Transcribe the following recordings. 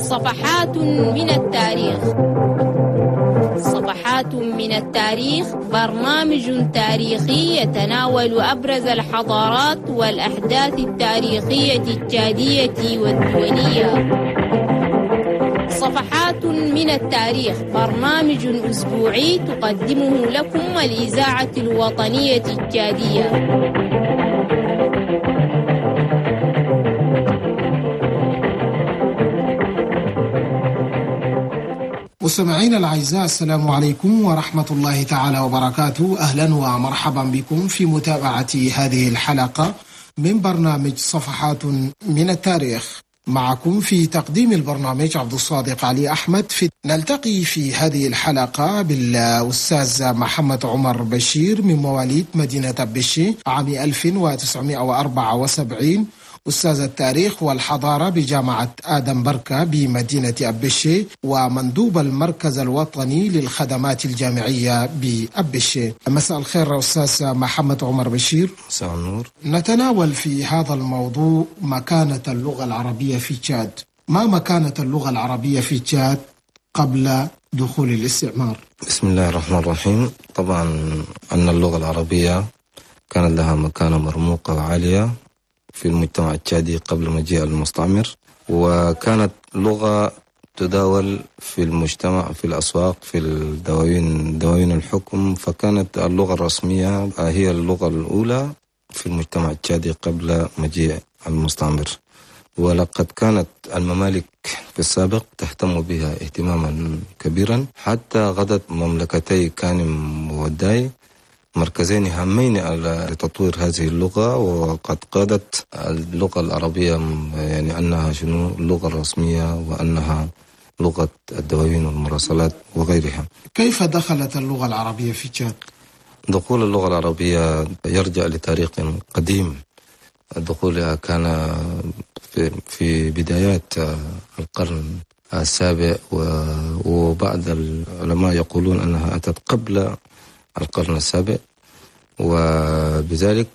صفحات من التاريخ. صفحات من التاريخ برنامج تاريخي يتناول أبرز الحضارات والأحداث التاريخية التشادية والدولية. صفحات من التاريخ برنامج أسبوعي تقدمه لكم الإذاعة الوطنية التشادية. مستمعينا الأعزاء، السلام عليكم ورحمة الله تعالى وبركاته. أهلا ومرحبا بكم في متابعة هذه الحلقة من برنامج صفحات من التاريخ. معكم في تقديم البرنامج عبد الصادق علي أحمد. نلتقي في هذه الحلقة بالأستاذ محمد عمر بشير من مواليد مدينة أبشي عام 1974، أستاذ التاريخ والحضارة بجامعة آدم بركة بمدينة أبشي، ومندوب المركز الوطني للخدمات الجامعية بأبشي. مساء الخير أستاذ محمد عمر بشير. مساء النور. نتناول في هذا الموضوع مكانة اللغة العربية في تشاد. ما مكانة اللغة العربية في تشاد قبل دخول الاستعمار؟ بسم الله الرحمن الرحيم. طبعا أن اللغة العربية كانت لها مكانة مرموقة وعالية في المجتمع التشادي قبل مجيء المستعمر، وكانت لغة تداول في المجتمع في الأسواق في دواوين الحكم، فكانت اللغة الرسمية هي اللغة الأولى في المجتمع التشادي قبل مجيء المستعمر. ولقد كانت الممالك في السابق تهتم بها اهتماما كبيرا، حتى غدت مملكتي كانم ووداي مركزين هامين على تطوير هذه اللغة، وقد قادت اللغة العربية يعني أنها اللغة الرسمية وأنها لغة الدواوين والمراسلات وغيرها. كيف دخلت اللغة العربية في تشاد؟ دخول اللغة العربية يرجع لتاريخ قديم. دخولها كان في بدايات القرن السابع، وبعض العلماء يقولون أنها أتت قبل القرن السابع، وبذلك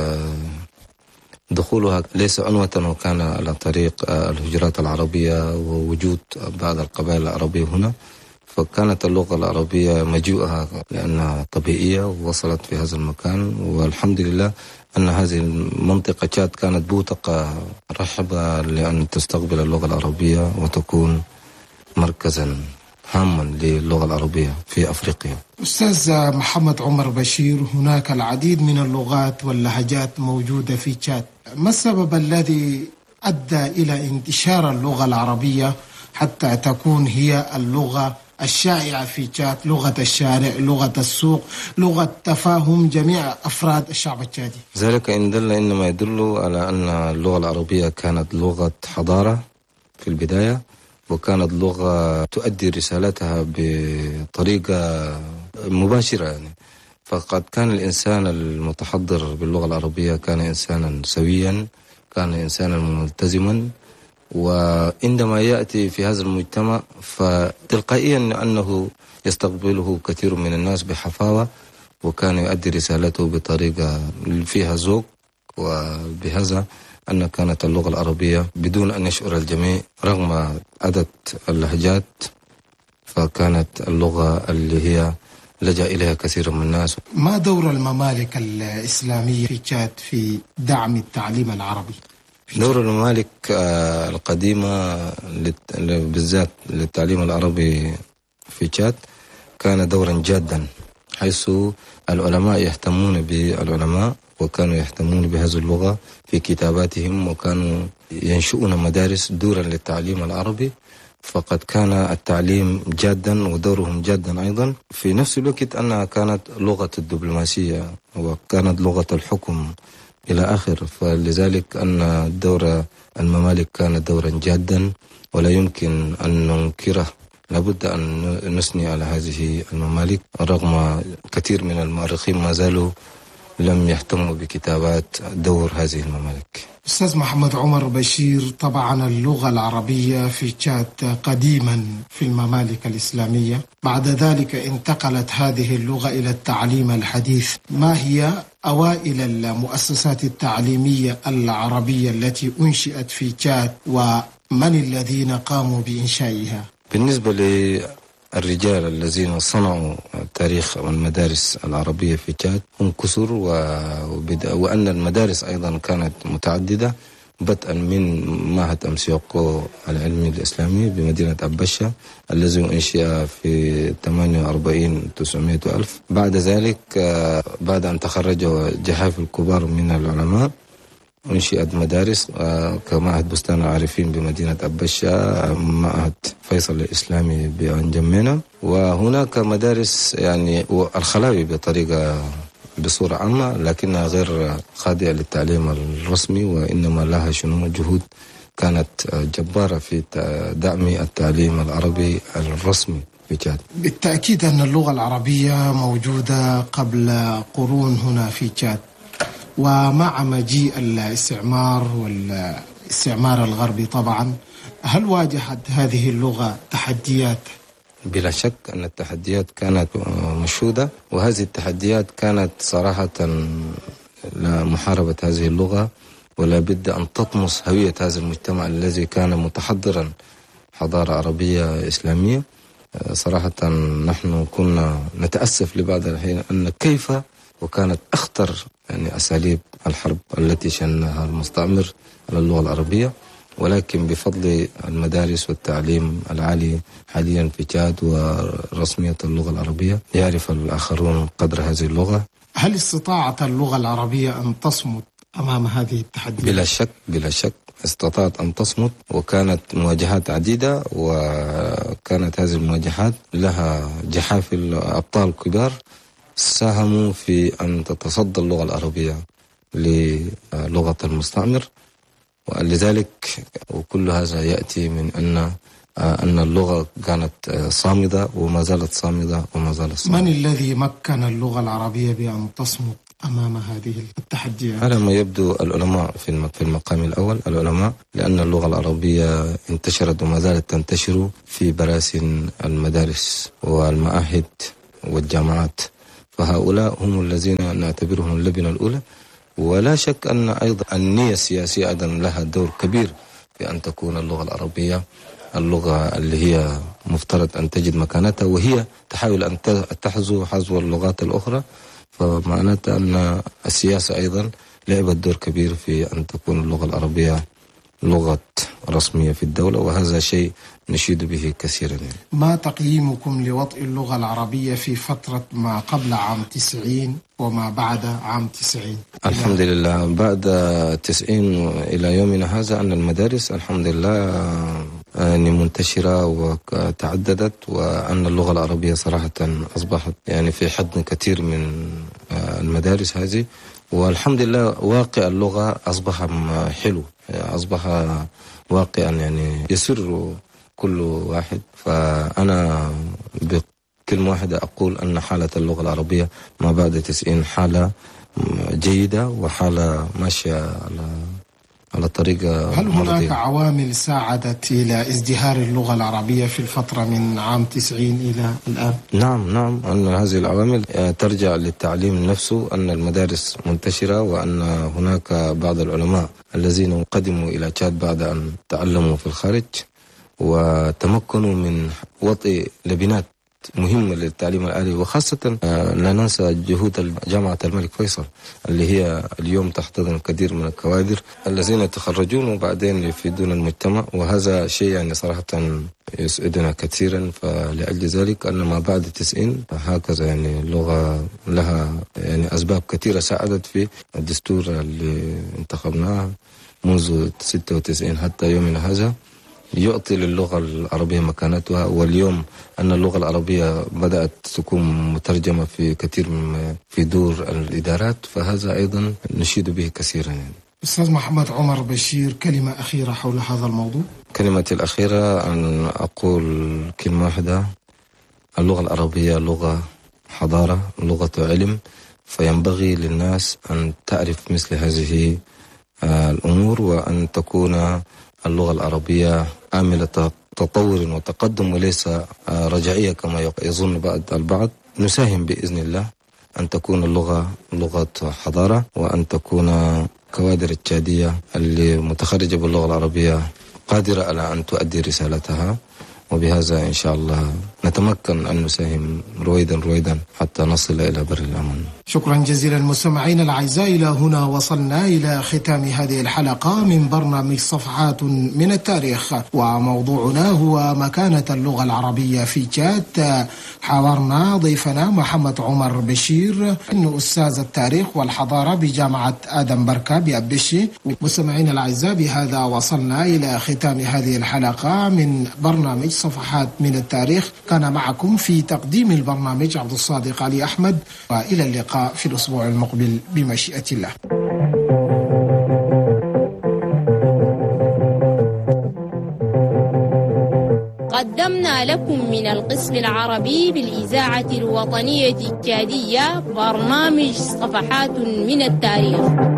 دخولها ليس عنوة، وكان على طريق الهجرات العربية ووجود بعض القبائل العربية هنا. فكانت اللغة العربية مجيئها لأنها طبيعية ووصلت في هذا المكان، والحمد لله أن هذه المنطقة تشاد كانت بوتقة رحبة لأن تستقبل اللغة العربية وتكون مركزا هاما للغة العربية في أفريقيا. أستاذ محمد عمر بشير، هناك العديد من اللغات واللهجات موجودة في تشاد. ما السبب الذي أدى إلى انتشار اللغة العربية حتى تكون هي اللغة الشائعة في تشاد، لغة الشارع، لغة السوق، لغة تفاهم جميع أفراد الشعب التشادي؟ ذلك إنما يدل على أن اللغة العربية كانت لغة حضارة في البداية، وكانت لغة تؤدي رسالتها بطريقة مباشرة يعني. فقد كان الإنسان المتحضر باللغة العربية كان إنسانا سويا، كان إنسانا ملتزما، وعندما يأتي في هذا المجتمع فتلقائيا أنه يستقبله كثير من الناس بحفاوة، وكان يؤدي رسالته بطريقة فيها ذوق. وبهذا أن كانت اللغة العربية بدون أن يشعر الجميع رغم عدد اللهجات، فكانت اللغة اللي هي لجأ إليها كثير من الناس. ما دور الممالك الإسلامية في تشاد في دعم التعليم العربي؟ دور الممالك القديمة بالذات للتعليم العربي في تشاد كان دورا جادا، حيث العلماء يهتمون بالعلماء، وكانوا يهتمون بهذه اللغة في كتاباتهم، وكانوا ينشؤون مدارس دورا للتعليم العربي. فقد كان التعليم جادا ودورهم جادا أيضا. في نفس الوقت أنها كانت لغة الدبلوماسية وكانت لغة الحكم إلى آخر، فلذلك أن دور الممالك كان دورا جادا ولا يمكن أن ننكره. لابد أن نثني على هذه الممالك رغم كثير من المؤرخين ما زالوا لم يهتموا بكتابات دور هذه الممالك. أستاذ محمد عمر بشير، طبعا اللغة العربية في تشاد قديما في الممالك الإسلامية، بعد ذلك انتقلت هذه اللغة إلى التعليم الحديث. ما هي أوائل المؤسسات التعليمية العربية التي أنشئت في تشاد من الذين قاموا بإنشائها؟ بالنسبة للرجال الذين صنعوا تاريخ المدارس العربية في تشاد هم كثر، وأن المدارس أيضا كانت متعددة، بدءا من معهد أمسيوكو العلمي الإسلامي بمدينة أبشة الذي أنشئ في 48,900 ألف. بعد ذلك بعد أن تخرج جحافل الكبار من العلماء أنشئت مدارس كمعهد بستان العارفين بمدينة أبشة، معهد فيصل الإسلامي بأنجمينا، وهناك مدارس يعني الخلاوي بصورة عامة، لكنها غير خاضعة للتعليم الرسمي، وإنما لها جهود كانت جبارة في دعم التعليم العربي الرسمي في تشاد. بالتأكيد أن اللغة العربية موجودة قبل قرون هنا في تشاد، ومع مجيء الاستعمار والاستعمار الغربي طبعا، هل واجهت هذه اللغة تحديات؟ بلا شك أن التحديات كانت مشهودة، وهذه التحديات كانت صراحة لمحاربة هذه اللغة، ولا بد أن تطمس هوية هذا المجتمع الذي كان متحضرا حضارة عربية إسلامية. صراحة نحن كنا نتأسف لبعض الحين أن كيف وكانت أخطر يعني أساليب الحرب التي شنها المستعمر على اللغة العربية، ولكن بفضل المدارس والتعليم العالي حاليا في تشاد ورسمية اللغة العربية يعرف الآخرون قدر هذه اللغة. هل استطاعت اللغة العربية أن تصمد أمام هذه التحديات؟ بلا شك استطاعت أن تصمد، وكانت مواجهات عديدة، وكانت هذه المواجهات لها جحافل أبطال كبار ساهموا في أن تتصدى اللغة العربية للغة المستعمر. ولذلك وكل هذا يأتي من أن اللغة كانت صامدة وما زالت صامدة وما زالت صامدة. من الذي مكن اللغة العربية بأن تصمد أمام هذه التحديات؟ على ما يبدو العلماء في المقام الأول، العلماء، لأن اللغة العربية انتشرت وما زالت تنتشر في براسن المدارس والمعاهد والجامعات، فهؤلاء هم الذين نعتبرهم اللبنة الأولى. ولا شك أن أيضا النية السياسية أيضا لها دور كبير في أن تكون اللغة العربية اللغة اللي هي مفترض أن تجد مكانتها، وهي تحاول أن حظو اللغات الأخرى، فمعناته أن السياسة أيضا لعبت دور كبير في أن تكون اللغة العربية لغة رسمية في الدولة، وهذا شيء نشيد به كثيرا. ما تقييمكم لوضع اللغة العربية في فترة ما قبل عام 90 وما بعد عام 90؟ الحمد لله بعد 90 إلى يومنا هذا أن المدارس الحمد لله منتشرة وتعددت، وأن اللغة العربية صراحة أصبحت يعني في حضن كثير من المدارس هذه، والحمد لله واقع اللغة أصبح حلو، أصبح واقعا يعني يسر كل واحد. فأنا بكلمة واحدة أقول أن حالة اللغة العربية ما بعد 90 حالة جيدة وحالة ماشية على طريقة هل هناك مرضية. عوامل ساعدت إلى ازدهار اللغة العربية في الفترة من عام 90 إلى الآن؟ نعم، أن هذه العوامل ترجع للتعليم نفسه، أن المدارس منتشرة، وأن هناك بعض العلماء الذين قدموا إلى تشاد بعد أن تعلموا في الخارج وتمكنوا من وضع لبنات مهمة للتعليم العالي، وخاصة لا ننسى جهود جامعة الملك فيصل اللي هي اليوم تحتضن الكثير من الكوادر الذين يتخرجون وبعدين يفيدون المجتمع، وهذا شيء يعني صراحة يسعدنا كثيرا. فلأجل ذلك أن ما بعد 90 هكذا يعني اللغة لها يعني أسباب كثيرة ساعدت في الدستور اللي انتخبناه منذ 96 حتى يومنا هذا يعطي للغة العربية مكانتها. واليوم أن اللغة العربية بدأت تكون مترجمة في كثير في دور الإدارات، فهذا أيضا نشيد به كثيرا يعني. أستاذ محمد عمر بشير، كلمة أخيرة حول هذا الموضوع. كلمتي الأخيرة أن أقول كلمة واحدة: اللغة العربية لغة حضارة، لغة علم، فينبغي للناس أن تعرف مثل هذه الأمور، وأن تكون اللغة العربية عاملة تطور وتقدم وليس رجعية كما يظن البعض. نساهم بإذن الله أن تكون اللغة لغة حضارة، وأن تكون كوادر التشادية اللي متخرجة باللغة العربية قادرة على أن تؤدي رسالتها، وبهذا إن شاء الله نتمكن أن نساهم رويدا حتى نصل إلى بر الأمان. شكرا جزيلا مستمعينا الأعزاء، إلى هنا وصلنا إلى ختام هذه الحلقة من برنامج صفحات من التاريخ، وموضوعنا هو مكانة اللغة العربية في تشاد. حاورنا ضيفنا محمد عمر بشير، إنه أستاذ التاريخ والحضارة بجامعة آدم بركة بأبشي. مستمعينا الأعزاء، بهذا وصلنا إلى ختام هذه الحلقة من برنامج صفحات من التاريخ. كان معكم في تقديم البرنامج عبد الصادق علي أحمد، وإلى اللقاء في الأسبوع المقبل بمشيئة الله. قدمنا لكم من القسم العربي بالإذاعة الوطنية التشادية برنامج صفحات من التاريخ.